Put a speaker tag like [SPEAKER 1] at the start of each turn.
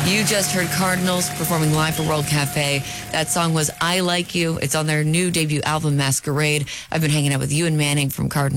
[SPEAKER 1] You just heard Cardinals performing live for World Cafe. That song was I Like You. It's on their new debut album, Masquerade. I've been hanging out with Ewan Manning from Cardinals.